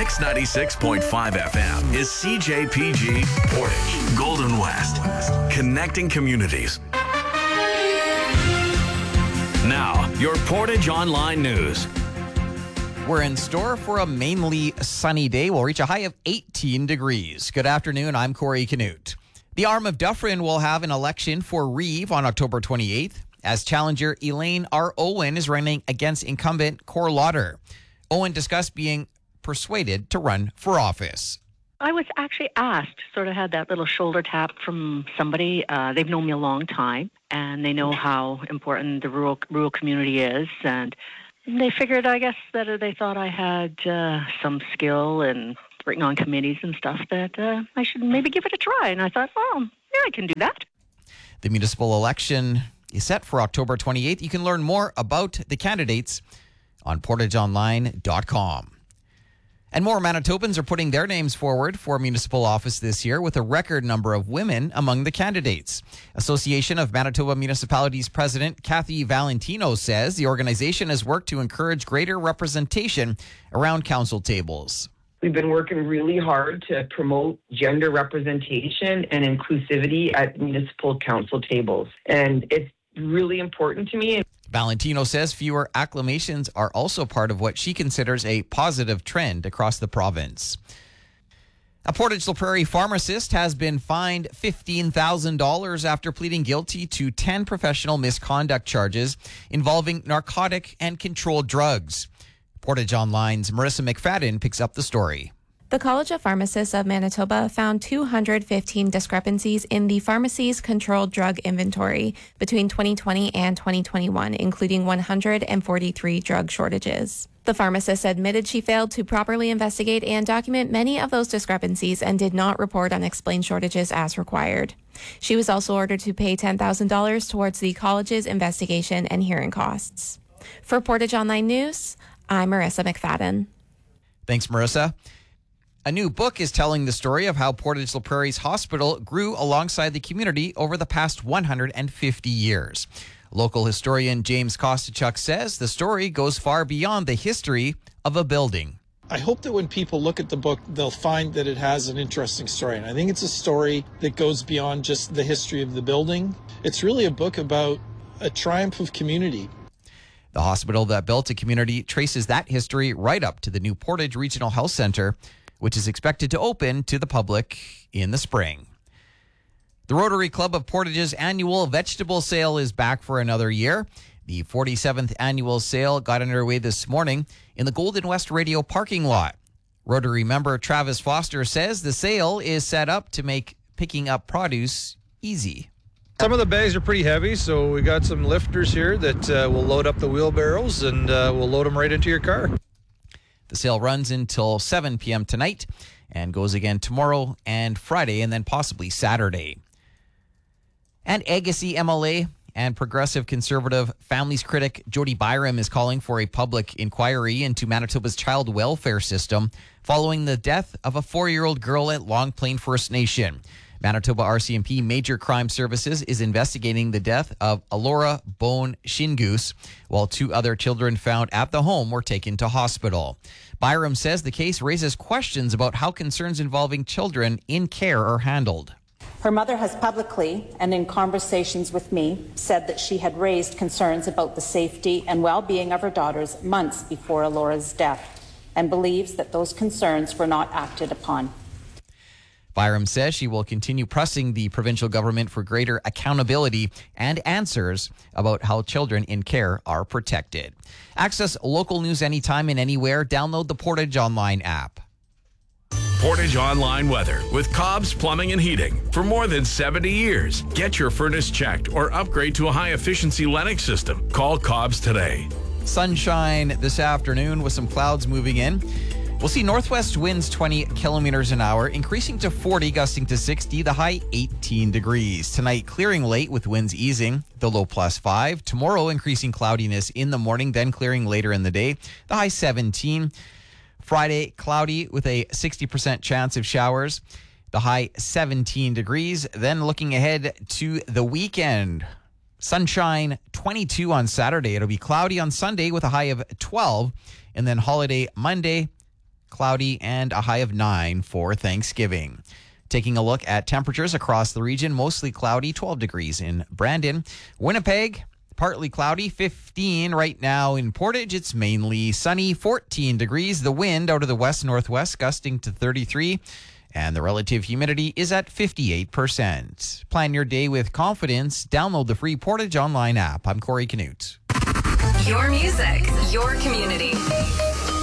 Mix 96.5 FM is CJPG Portage, Golden West, connecting communities. Now, your Portage Online News. We're in store for a mainly sunny day. We'll reach a high of 18 degrees. Good afternoon. I'm Corey Canute. The Arm of Dufferin will have an election for Reeve on October 28th as challenger Elaine R. Owen is running against incumbent Cor Lauder. Owen discussed being persuaded to run for office. I was actually asked, sort of had that little shoulder tap from somebody. They've known me a long time, and they know how important the rural community is. And they figured, I guess, that they thought I had some skill in working on committees and stuff, that I should maybe give it a try. And I thought, well, yeah, I can do that. The municipal election is set for October 28th. You can learn more about the candidates on portageonline.com. And more Manitobans are putting their names forward for municipal office this year, with a record number of women among the candidates. Association of Manitoba Municipalities President Kathy Valentino says the organization has worked to encourage greater representation around council tables. We've been working really hard to promote gender representation and inclusivity at municipal council tables, and it's really important to me. Valentino says fewer acclamations are also part of what she considers a positive trend across the province. A Portage La Prairie pharmacist has been fined $15,000 after pleading guilty to 10 professional misconduct charges involving narcotic and controlled drugs. Portage Online's Marissa McFadden picks up the story. The College of Pharmacists of Manitoba found 215 discrepancies in the pharmacy's controlled drug inventory between 2020 and 2021, including 143 drug shortages. The pharmacist admitted she failed to properly investigate and document many of those discrepancies and did not report unexplained shortages as required. She was also ordered to pay $10,000 towards the college's investigation and hearing costs. For Portage Online News, I'm Marissa McFadden. Thanks, Marissa. A new book is telling the story of how Portage La Prairie's hospital grew alongside the community over the past 150 years. Local historian James Kostachuk says the story goes far beyond the history of a building. I hope that when people look at the book, they'll find that it has an interesting story. And I think it's a story that goes beyond just the history of the building. It's really a book about a triumph of community. The hospital that built a community traces that history right up to the new Portage Regional Health Centre, which is expected to open to the public in the spring. The Rotary Club of Portage's annual vegetable sale is back for another year. The 47th annual sale got underway this morning in the Golden West Radio parking lot. Rotary member Travis Foster says the sale is set up to make picking up produce easy. Some of the bags are pretty heavy, so we got some lifters here that will load up the wheelbarrows and we'll load them right into your car. The sale runs until 7 p.m. tonight and goes again tomorrow and Friday and then possibly Saturday. And Agassiz MLA and Progressive Conservative Families critic Jody Byram is calling for a public inquiry into Manitoba's child welfare system following the death of a 4-year-old girl at Long Plain First Nation. Manitoba RCMP Major Crime Services is investigating the death of Alora Bone Shingoose, while 2 other children found at the home were taken to hospital. Byram says the case raises questions about how concerns involving children in care are handled. Her mother has publicly and in conversations with me said that she had raised concerns about the safety and well-being of her daughters months before Alora's death and believes that those concerns were not acted upon. Byram says she will continue pressing the provincial government for greater accountability and answers about how children in care are protected. Access local news anytime and anywhere. Download the Portage Online app. Portage Online weather with Cobb's Plumbing and Heating. For more than 70 years, get your furnace checked or upgrade to a high-efficiency Lennox system. Call Cobb's today. Sunshine this afternoon with some clouds moving in. We'll see northwest winds 20 kilometers an hour, increasing to 40, gusting to 60, the high 18 degrees. Tonight, clearing late with winds easing, the low +5. Tomorrow, increasing cloudiness in the morning, then clearing later in the day, the high 17. Friday, cloudy with a 60% chance of showers, the high 17 degrees. Then looking ahead to the weekend, sunshine 22 on Saturday. It'll be cloudy on Sunday with a high of 12. And then holiday Monday, cloudy, and a high of 9 for Thanksgiving. Taking a look at temperatures across the region, mostly cloudy, 12 degrees in Brandon. Winnipeg, partly cloudy, 15 right now. In Portage, it's mainly sunny, 14 degrees. The wind out of the west-northwest gusting to 33, and the relative humidity is at 58%. Plan your day with confidence. Download the free Portage Online app. I'm Corey Canute. Your music, your community.